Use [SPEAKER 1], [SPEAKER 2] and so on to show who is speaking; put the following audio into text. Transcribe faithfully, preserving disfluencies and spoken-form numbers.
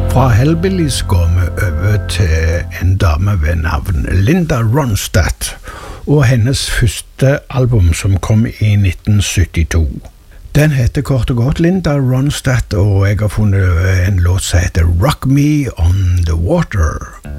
[SPEAKER 1] Fra Hellbillies går vi over til en dame ved navn Linda Ronstadt og hennes første album som kom i nitten syttito. Den heter kort og godt Linda Ronstadt, og jeg har funnet en låt som heter Rock Me on the Water.